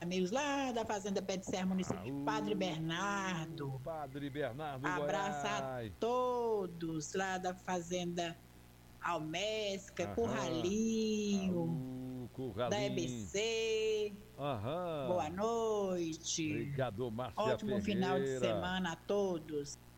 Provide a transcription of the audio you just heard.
amigos lá da Fazenda Pé de Serra, município de Padre Bernardo. Padre Bernardo, Abraço a Goiás. todos lá da Fazenda Almesca, Aham. Curralinho, da Curralim. EBC. Boa Aham. noite. Obrigado, Márcia Ótimo final de Ferreira. semana a todos.